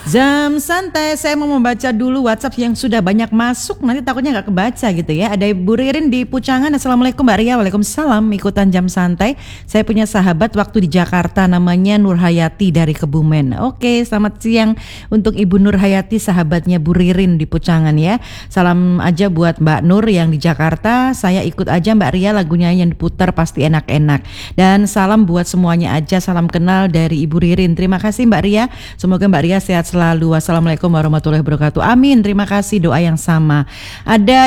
Jam santai, saya mau membaca dulu WhatsApp yang sudah banyak masuk, nanti takutnya nggak kebaca gitu ya. Ada Ibu Ririn di Pucangan, Assalamualaikum Mbak Ria, Waalaikumsalam, ikutan jam santai. Saya punya sahabat waktu di Jakarta namanya Nur Hayati dari Kebumen. Oke, selamat siang untuk Ibu Nur Hayati, sahabatnya Bu Ririn di Pucangan ya. Salam aja buat Mbak Nur yang di Jakarta, saya ikut aja Mbak Ria, lagunya yang diputar pasti enak-enak. Dan salam buat semuanya aja, salam kenal dari Ibu Ririn. Terima kasih Mbak Ria, semoga Mbak Ria sehat selalu. Wassalamualaikum warahmatullahi wabarakatuh. Amin. Terima kasih doa yang sama. Ada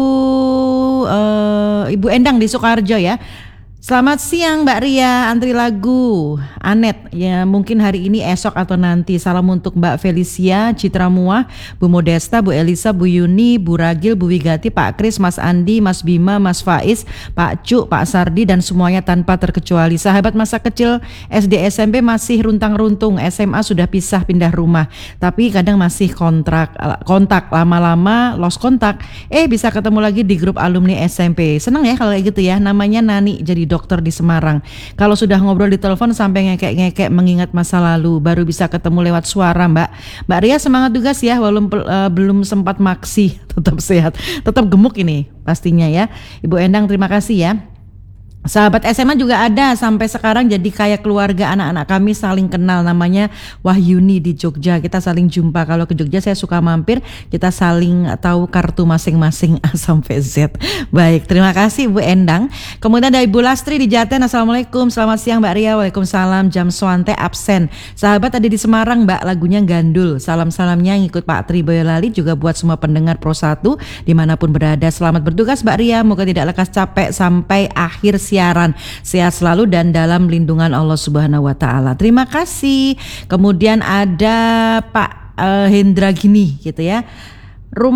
Ibu Endang di Sukoharjo ya. Selamat siang Mbak Ria, antri lagu Anet ya, mungkin hari ini, esok atau nanti. Salam untuk Mbak Felicia, Citra Muah, Bu Modesta, Bu Elisa, Bu Yuni, Bu Ragil, Bu Wigati, Pak Kris, Mas Andi, Mas Bima, Mas Faiz, Pak Cuk, Pak Sardi, dan semuanya tanpa terkecuali. Sahabat masa kecil SD SMP masih runtang-runtung, SMA sudah pisah pindah rumah, tapi kadang masih kontak, lama-lama lost kontak. Bisa ketemu lagi di grup alumni SMP. Senang ya kalau kayak gitu ya. Namanya Nani, jadi dokter di Semarang. Kalau sudah ngobrol di telepon sampai ngekek-ngekek mengingat masa lalu, baru bisa ketemu lewat suara Mbak. Mbak Ria semangat tugas ya, walaupun belum sempat maksi, tetap sehat, tetap gemuk ini pastinya ya. Ibu Endang terima kasih ya. Sahabat SMA juga ada sampai sekarang, jadi kayak keluarga, anak-anak kami saling kenal, namanya Wahyuni di Jogja. Kita saling jumpa, kalau ke Jogja saya suka mampir, kita saling tahu kartu masing-masing A sampai Z. Baik, terima kasih Bu Endang. Kemudian ada Ibu Lastri di Jaten, Assalamualaikum, selamat siang Mbak Ria, Waalaikumsalam. Jam Swante absen. Sahabat ada di Semarang Mbak, lagunya Gandul. Salam-salamnya ngikut Pak Tri Boyolali, juga buat semua pendengar Pro 1 dimanapun berada. Selamat bertugas Mbak Ria, moga tidak lekas capek sampai akhir siaran. Sehat selalu dan dalam lindungan Allah Subhanahu wa taala. Terima kasih. Kemudian ada Pak Hendra Gini gitu ya.